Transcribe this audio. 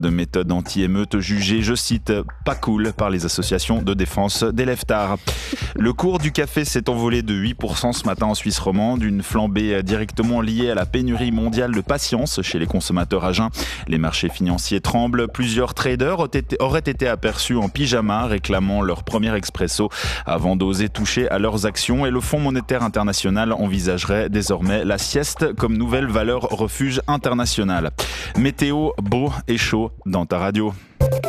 de méthode anti-émeute jugée, je cite, pas cool par les associations de défense des leftards. Le cours du café s'est envolé de 8% ce matin en Suisse romande, une flambée directement liée à la pénurie mondiale de patience chez les consommateurs à jeun. Les marchés financiers tremblent, plusieurs traders auraient été aperçus en pyjama réclamant leur premier expresso avant d'oser toucher à leurs actions, et le Fonds monétaire international envisagerait désormais la sieste comme nouvelle valeur refuge internationale. Météo, beau et chaud dans ta radio.